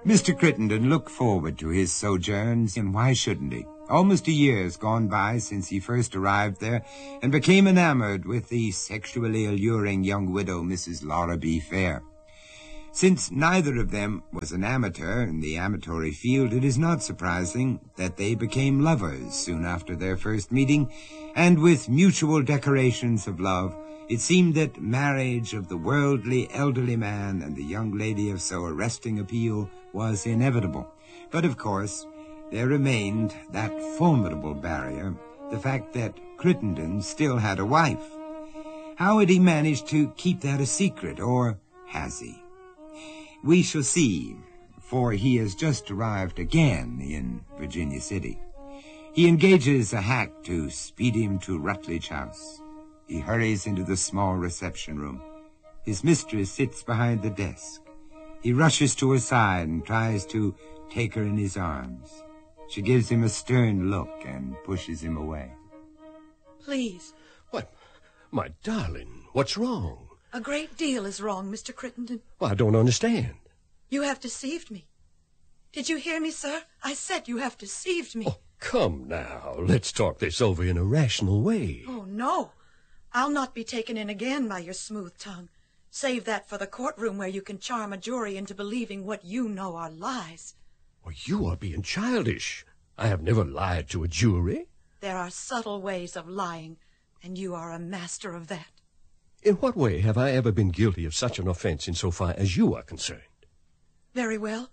Mr. Crittenden looked forward to his sojourns, and why shouldn't he? Almost a year has gone by since he first arrived there and became enamored with the sexually alluring young widow, Mrs. Laura B. Fair. Since neither of them was an amateur in the amatory field, it is not surprising that they became lovers soon after their first meeting, and with mutual declarations of love, it seemed that marriage of the worldly elderly man and the young lady of so arresting appeal was inevitable. But of course, there remained that formidable barrier, the fact that Crittenden still had a wife. How had he managed to keep that a secret, or has he? We shall see, for he has just arrived again in Virginia City. He engages a hack to speed him to Rutledge House. He hurries into the small reception room. His mistress sits behind the desk. He rushes to her side and tries to take her in his arms. She gives him a stern look and pushes him away. Please. What? My darling, what's wrong? A great deal is wrong, Mr. Crittenden. Well, I don't understand. You have deceived me. Did you hear me, sir? I said you have deceived me. Oh, come now. Let's talk this over in a rational way. Oh, no. I'll not be taken in again by your smooth tongue. Save that for the courtroom where you can charm a jury into believing what you know are lies. Well, you are being childish. I have never lied to a jury. There are subtle ways of lying, and you are a master of that. In what way have I ever been guilty of such an offense insofar as you are concerned? Very well.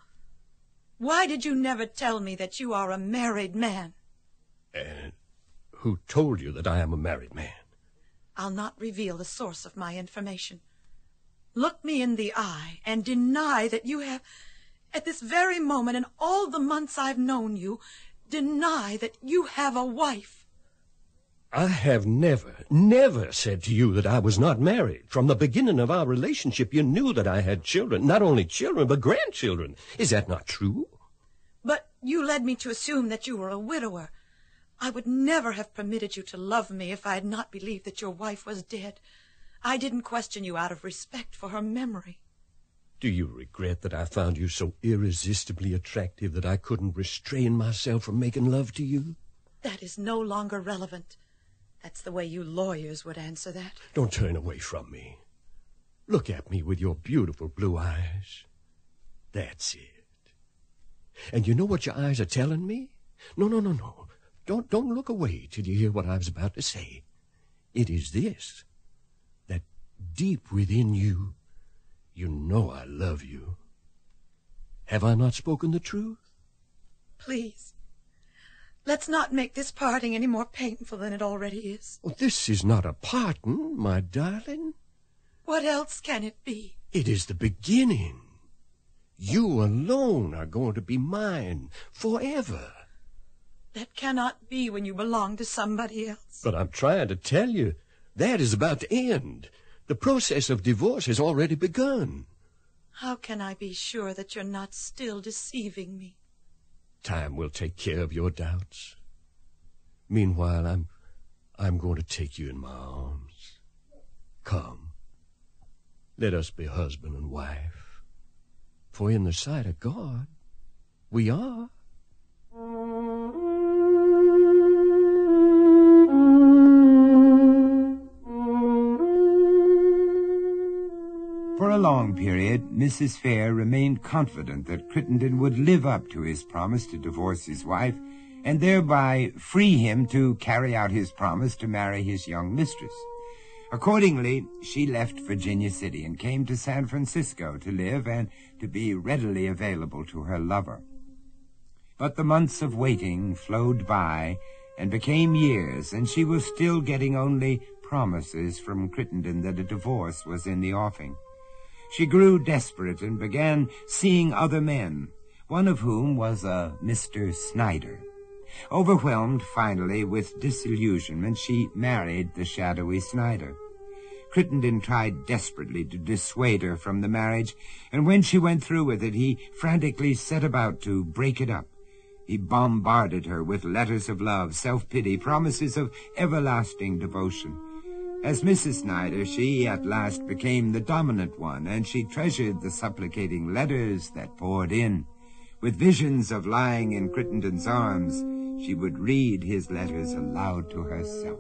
Why did you never tell me that you are a married man? And who told you that I am a married man? I'll not reveal the source of my information. Look me in the eye and deny that you have, at this very moment in all the months I've known you, deny that you have a wife. I have never said to you that I was not married. From the beginning of our relationship, you knew that I had children. Not only children, but grandchildren. Is that not true? But you led me to assume that you were a widower. I would never have permitted you to love me if I had not believed that your wife was dead. I didn't question you out of respect for her memory. Do you regret that I found you so irresistibly attractive that I couldn't restrain myself from making love to you? That is no longer relevant. That's the way you lawyers would answer that. Don't turn away from me. Look at me with your beautiful blue eyes. That's it. And you know what your eyes are telling me? No. Don't look away till you hear what I was about to say. It is this, that deep within you, you know I love you. Have I not spoken the truth? Please. Let's not make this parting any more painful than it already is. Oh, this is not a parting, my darling. What else can it be? It is the beginning. You alone are going to be mine forever. That cannot be when you belong to somebody else. But I'm trying to tell you, that is about to end. The process of divorce has already begun. How can I be sure that you're not still deceiving me? Time will take care of your doubts. Meanwhile, I'm going to take you in my arms. Come, let us be husband and wife. For in the sight of God, we are. For a long period, Mrs. Fair remained confident that Crittenden would live up to his promise to divorce his wife and thereby free him to carry out his promise to marry his young mistress. Accordingly, she left Virginia City and came to San Francisco to live and to be readily available to her lover. But the months of waiting flowed by and became years, and she was still getting only promises from Crittenden that a divorce was in the offing. She grew desperate and began seeing other men, one of whom was a Mr. Snyder. Overwhelmed, finally, with disillusionment, she married the shadowy Snyder. Crittenden tried desperately to dissuade her from the marriage, and when she went through with it, he frantically set about to break it up. He bombarded her with letters of love, self-pity, promises of everlasting devotion. As Mrs. Snyder, she at last became the dominant one, and she treasured the supplicating letters that poured in. With visions of lying in Crittenden's arms, she would read his letters aloud to herself.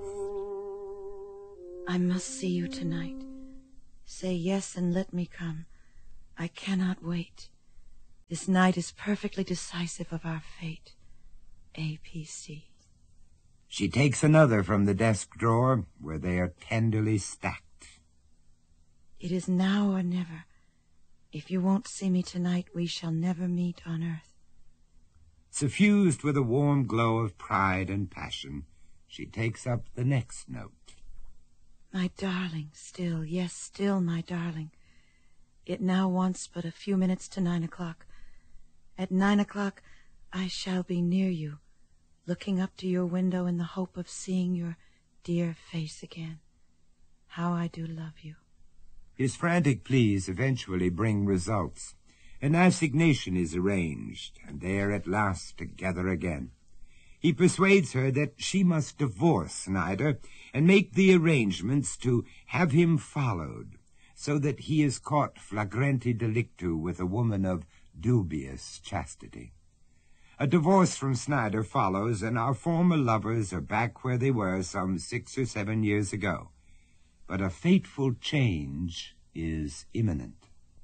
I must see you tonight. Say yes and let me come. I cannot wait. This night is perfectly decisive of our fate. A.P.C. She takes another from the desk drawer, where they are tenderly stacked. It is now or never. If you won't see me tonight, we shall never meet on earth. Suffused with a warm glow of pride and passion, she takes up the next note. My darling, still, yes, still, my darling. It now wants but a few minutes to 9 o'clock. At 9 o'clock, I shall be near you, looking up to your window in the hope of seeing your dear face again. How I do love you. His frantic pleas eventually bring results. An assignation is arranged, and they are at last together again. He persuades her that she must divorce Snyder and make the arrangements to have him followed, so that he is caught flagrante delictu with a woman of dubious chastity. A divorce from Snyder follows, and our former lovers are back where they were some 6 or 7 years ago. But a fateful change is imminent.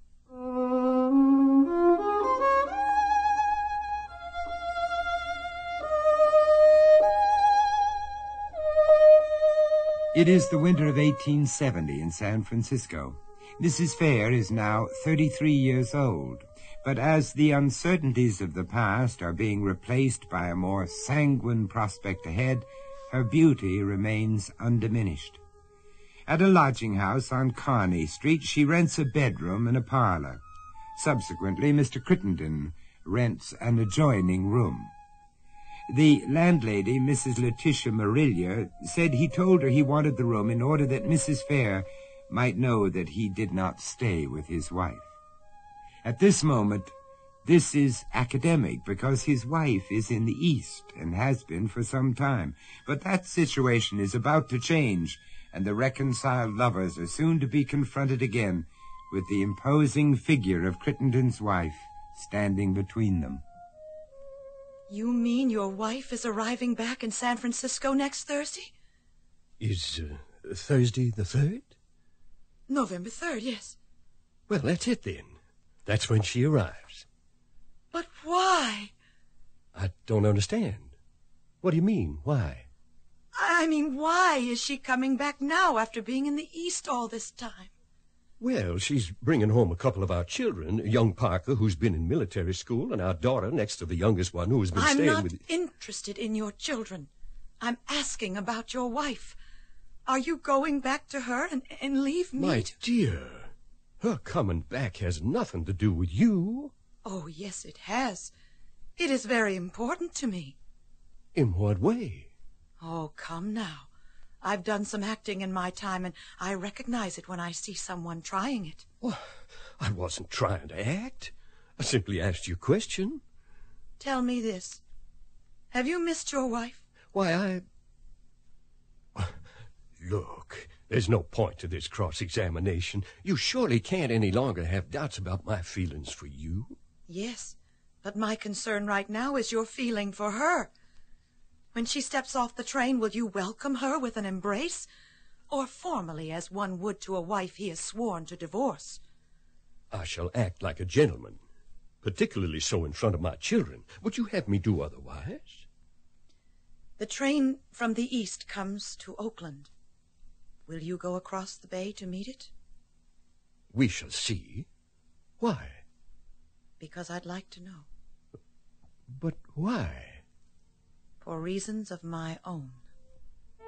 It is the winter of 1870 in San Francisco. Mrs. Fair is now 33 years old, but as the uncertainties of the past are being replaced by a more sanguine prospect ahead, her beauty remains undiminished. At a lodging house on Kearny Street, she rents a bedroom and a parlor. Subsequently, Mr. Crittenden rents an adjoining room. The landlady, Mrs. Letitia Marilia, said he told her he wanted the room in order that Mrs. Fair might know that he did not stay with his wife. At this moment, this is academic because his wife is in the East and has been for some time. But that situation is about to change, and the reconciled lovers are soon to be confronted again with the imposing figure of Crittenden's wife standing between them. You mean your wife is arriving back in San Francisco next Thursday? Is Thursday the 3rd? November 3rd, yes. Well, that's it then. That's when she arrives. But why? I don't understand. What do you mean, why? I mean, why is she coming back now after being in the East all this time? Well, she's bringing home a couple of our children, young Parker, who's been in military school, and our daughter next to the youngest one who's been staying with... I'm not interested in your children. I'm asking about your wife. Are you going back to her and leave me? My dear, her coming back has nothing to do with you. Oh, yes, it has. It is very important to me. In what way? Oh, come now. I've done some acting in my time, and I recognize it when I see someone trying it. Well, I wasn't trying to act. I simply asked you a question. Tell me this. Have you missed your wife? Why, Look, there's no point to this cross-examination. You surely can't any longer have doubts about my feelings for you. Yes, but my concern right now is your feeling for her. When she steps off the train, will you welcome her with an embrace? Or formally, as one would to a wife he has sworn to divorce? I shall act like a gentleman, particularly so in front of my children. Would you have me do otherwise? The train from the east comes to Oakland. Will you go across the bay to meet it? We shall see. Why? Because I'd like to know. But why? For reasons of my own.